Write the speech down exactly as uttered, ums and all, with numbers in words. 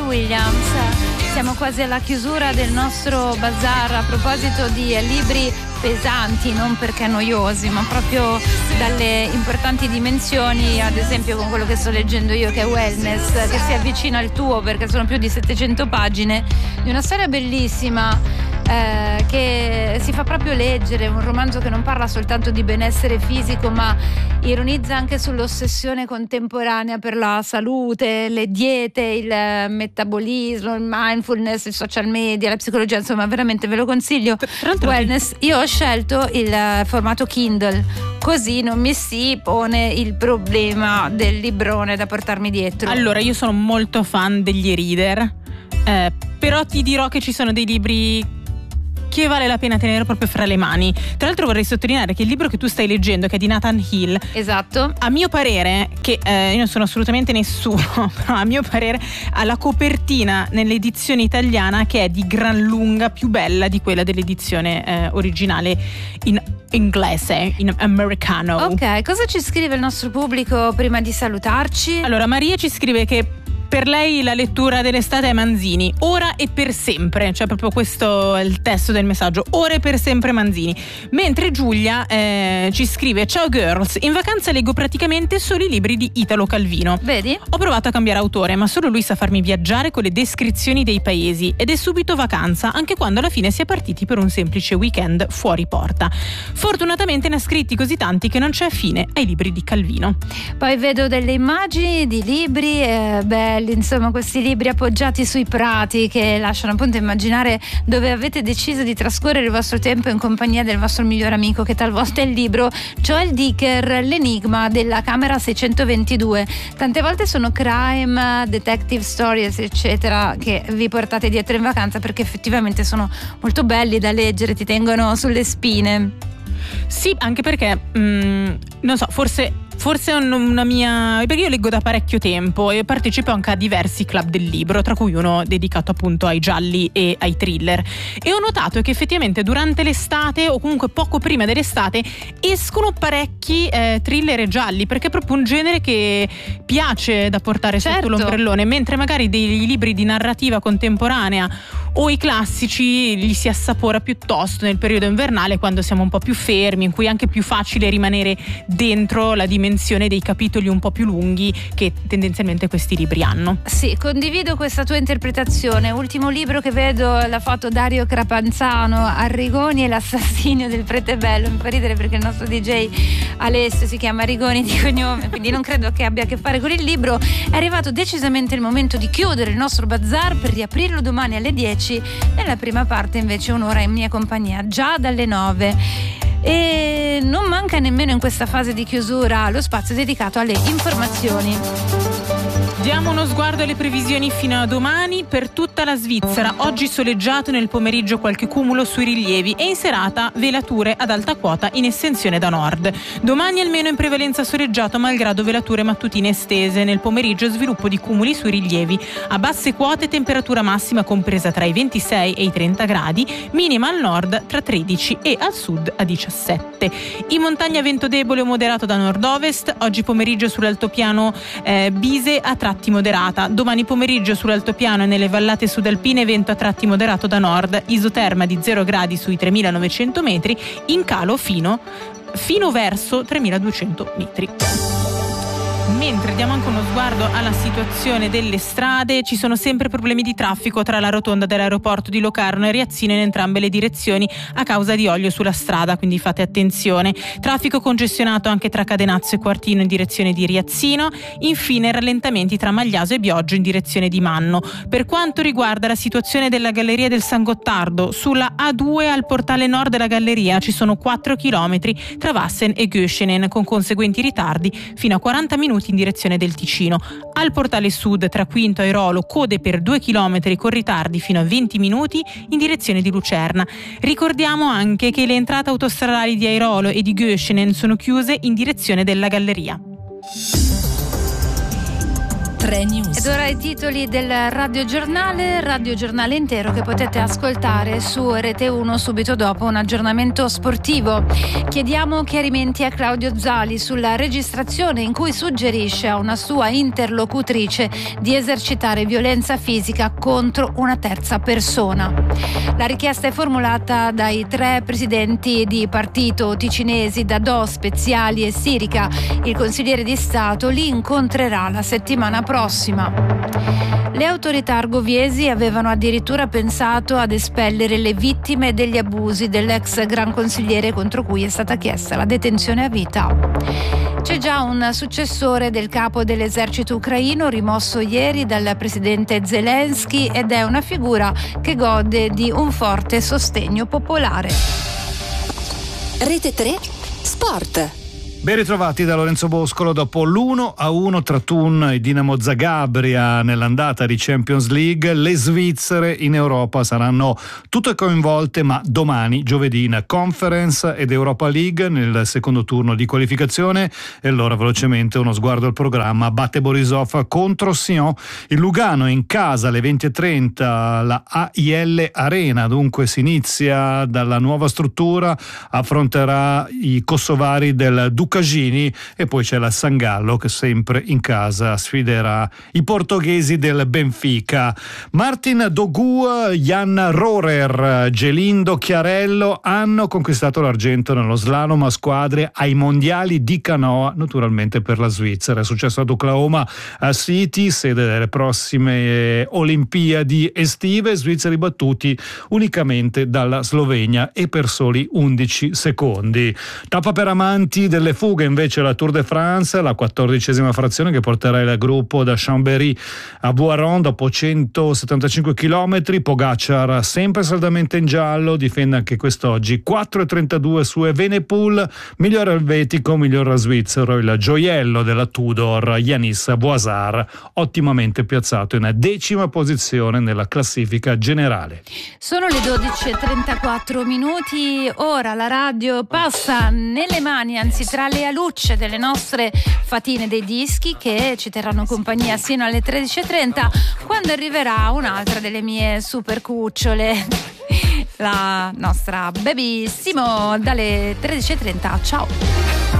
Williams. Siamo quasi alla chiusura del nostro bazar a proposito di libri pesanti, non perché noiosi, ma proprio dalle importanti dimensioni, ad esempio con quello che sto leggendo io, che è Wellness, che si avvicina al tuo perché sono più di settecento pagine, di una storia bellissima eh, che si fa proprio leggere, un romanzo che non parla soltanto di benessere fisico, ma ironizza anche sull'ossessione contemporanea per la salute, le diete, il metabolismo, il mindfulness, il social media, la psicologia, insomma veramente ve lo consiglio. Wellness. Io ho scelto il formato Kindle, così non mi si pone il problema del librone da portarmi dietro. Allora, io sono molto fan degli e-reader, eh, però ti dirò che ci sono dei libri che vale la pena tenere proprio fra le mani. Tra l'altro vorrei sottolineare che il libro che tu stai leggendo, che è di Nathan Hill, esatto, a mio parere, che eh, io non sono assolutamente nessuno, però a mio parere ha la copertina nell'edizione italiana che è di gran lunga più bella di quella dell'edizione eh, originale in inglese, in americano. Ok, cosa ci scrive il nostro pubblico prima di salutarci? Allora, Maria ci scrive che per lei la lettura dell'estate è Manzini, ora e per sempre, cioè proprio questo è il testo del messaggio, ora e per sempre Manzini. Mentre Giulia eh, ci scrive: ciao girls, in vacanza leggo praticamente solo i libri di Italo Calvino. Vedi? Ho provato a cambiare autore, ma solo lui sa farmi viaggiare con le descrizioni dei paesi ed è subito vacanza, anche quando alla fine si è partiti per un semplice weekend fuori porta. Fortunatamente ne ha scritti così tanti che non c'è fine ai libri di Calvino. Poi vedo delle immagini di libri eh, belli, insomma questi libri appoggiati sui prati che lasciano appunto immaginare dove avete deciso di trascorrere il vostro tempo in compagnia del vostro migliore amico, che talvolta è il libro Joel Dicker, L'enigma della camera seicentoventidue. Tante volte sono crime, detective stories eccetera che vi portate dietro in vacanza perché effettivamente sono molto belli da leggere, ti tengono sulle spine. Sì, anche perché mh, non so, forse Forse è una mia... perché io leggo da parecchio tempo e partecipo anche a diversi club del libro, tra cui uno dedicato appunto ai gialli e ai thriller. E ho notato che effettivamente durante l'estate o comunque poco prima dell'estate escono parecchi eh, thriller e gialli, perché è proprio un genere che piace da portare certo. sotto l'ombrellone, mentre magari dei libri di narrativa contemporanea o i classici li si assapora piuttosto nel periodo invernale, quando siamo un po' più fermi, in cui è anche più facile rimanere dentro la dimensione dei capitoli un po' più lunghi che tendenzialmente questi libri hanno. Sì, condivido questa tua interpretazione. Ultimo libro che vedo, la foto Dario Crapanzano, Arrigoni e l'assassinio del prete bello. Mi fa ridere perché il nostro D J Alessio si chiama Arrigoni di cognome, quindi non credo che abbia a che fare con il libro. È arrivato decisamente il momento di chiudere il nostro bazar per riaprirlo domani alle dieci. Nella prima parte invece un'ora in mia compagnia già dalle nove. E non manca nemmeno in questa fase di chiusura lo spazio dedicato alle informazioni. Diamo uno sguardo alle previsioni fino a domani per tutta la Svizzera. Oggi soleggiato, nel pomeriggio qualche cumulo sui rilievi e in serata velature ad alta quota in estensione da nord. Domani almeno in prevalenza soleggiato, malgrado velature mattutine estese. Nel pomeriggio sviluppo di cumuli sui rilievi. A basse quote temperatura massima compresa tra i ventisei e i trenta gradi, minima al nord tra tredici e al sud a diciassette. In montagna vento debole o moderato da nord-ovest. Oggi pomeriggio sull'altopiano eh, Bise a tratti moderata. Domani pomeriggio sull'altopiano e nelle vallate sudalpine vento a tratti moderato da nord, isoterma di zero gradi sui tremilanovecento metri, in calo fino, fino verso tremiladuecento metri. Mentre diamo anche uno sguardo alla situazione delle strade, ci sono sempre problemi di traffico tra la rotonda dell'aeroporto di Locarno e Riazzino in entrambe le direzioni a causa di olio sulla strada, quindi fate attenzione. Traffico congestionato anche tra Cadenazzo e Quartino in direzione di Riazzino, infine rallentamenti tra Magliaso e Bioggio in direzione di Manno. Per quanto riguarda la situazione della Galleria del San Gottardo, sulla A due al portale nord della galleria ci sono quattro chilometri tra Wassen e Göschenen con conseguenti ritardi fino a quaranta minuti in direzione del Ticino. Al portale sud tra Quinto e Rolo code per due chilometri con ritardi fino a venti minuti in direzione di Lucerna. Ricordiamo anche che le entrate autostradali di Airolo e di Göschenen sono chiuse in direzione della galleria. tre News. Ed ora i titoli del radiogiornale, radiogiornale intero che potete ascoltare su Rete uno subito dopo un aggiornamento sportivo. Chiediamo chiarimenti a Claudio Zali sulla registrazione in cui suggerisce a una sua interlocutrice di esercitare violenza fisica contro una terza persona. La richiesta è formulata dai tre presidenti di partito ticinesi Dadò, Speziali e Sirica. Il consigliere di Stato li incontrerà la settimana prossima. Le autorità argoviesi avevano addirittura pensato ad espellere le vittime degli abusi dell'ex gran consigliere contro cui è stata chiesta la detenzione a vita. C'è già un successore del capo dell'esercito ucraino rimosso ieri dal presidente Zelensky ed è una figura che gode di un forte sostegno popolare. Rete tre Sport. Ben ritrovati da Lorenzo Boscolo. Dopo l'uno a uno tra Thun e Dinamo Zagabria nell'andata di Champions League, le svizzere in Europa saranno tutte coinvolte, ma domani, giovedì, in Conference ed Europa League nel secondo turno di qualificazione. E allora velocemente uno sguardo al programma. Batte Borisov contro Sion, il Lugano in casa alle venti e trenta, la A I L Arena, dunque si inizia dalla nuova struttura, affronterà i kosovari del Ducagini e poi c'è la San Gallo che sempre in casa sfiderà i portoghesi del Benfica. Martin Dogu, Jan Rohrer, Gelindo Chiarello hanno conquistato l'argento nello slalom a squadre ai mondiali di canoa, naturalmente per la Svizzera. È successo ad Oklahoma City, sede delle prossime Olimpiadi estive, svizzeri battuti unicamente dalla Slovenia e per soli undici secondi. Tappa per amanti delle fughe invece la Tour de France, la quattordicesima frazione che porterà il gruppo da Chambéry a Boiron dopo centosettantacinque chilometri. Pogacar sempre saldamente in giallo, difende anche quest'oggi quattro e trentadue su Evenepoel, migliore elvetico, miglior svizzero il gioiello della Tudor Yanis Boisard, ottimamente piazzato in decima posizione nella classifica generale. Sono le dodici e trentaquattro minuti, ora la radio passa nelle mani, anzi tra le alucce delle nostre fatine dei dischi che ci terranno compagnia sino alle tredici e trenta, quando arriverà un'altra delle mie super cucciole, la nostra Baby Simo, dalle tredici e trenta. Ciao.